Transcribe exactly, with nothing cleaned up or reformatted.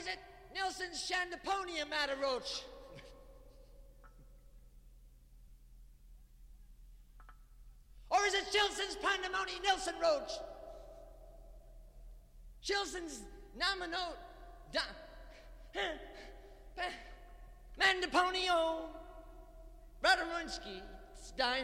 is it Nelson's Shandaponia Matter Roach? Or is it Chilson's Pandemonium Nelson Roach? Chilson's Nomino da, Mandaponio Brother Runsky, it's dying.